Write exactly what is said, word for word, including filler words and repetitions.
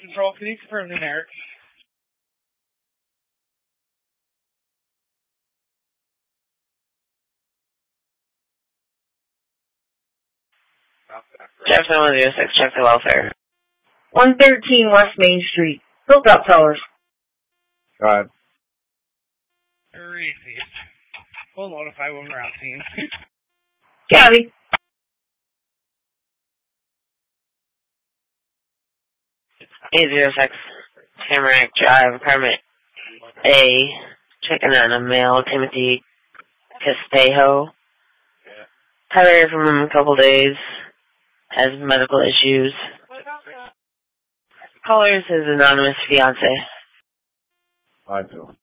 Control, can you confirm numeric? Jefferson one zero six, check the welfare. one thirteen West Main Street. Hilltop Towers. Go ahead. Received. We'll notify when we're out team. Gabby. eight zero six, Tamarack Drive, apartment A, checking on a male, Timothy Castejo. Haven't heard from him in a couple days. Has medical issues. Caller is his anonymous fiance. I do.